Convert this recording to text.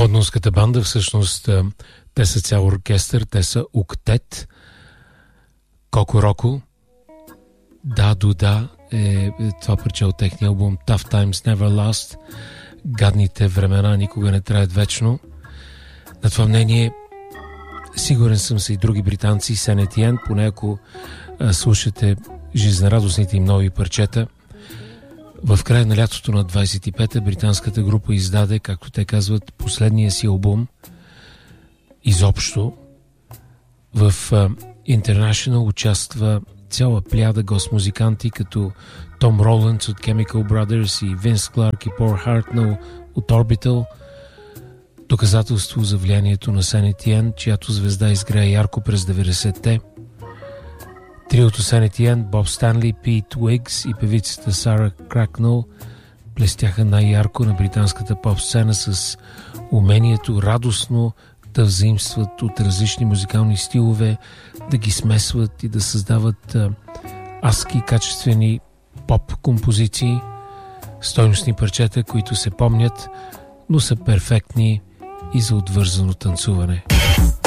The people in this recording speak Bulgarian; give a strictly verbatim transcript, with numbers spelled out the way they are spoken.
Лондонската банда, всъщност те са цял оркестър, те са октет. Коко Роко, Да Ду Да е това парче от техния албум Tough Times Never Last. Гадните времена никога не траят вечно. На това мнение сигурен съм са и други британци, Сен Етиен, поне ако а, слушате жизнерадостните им нови парчета. В края на лятото на двайсет и пета британската група издаде, както те казват, последния си албум изобщо. В uh, International участва цяла пляда гост-музиканти, като Том Роландс от Chemical Brothers и Винс Кларк и Пол Хартнел от Orbital. Доказателство за влиянието на Сен Етиен, чиято звезда изгря ярко през деветдесетте. Триото Сен Етиен, Боб Станли, Пит Уигс и певицата Сара Кракнел блестяха най-ярко на британската поп-сцена с умението радостно да взаимстват от различни музикални стилове, да ги смесват и да създават а, адски качествени поп-композиции, стойностни парчета, които се помнят, но са перфектни и за отвързано танцуване.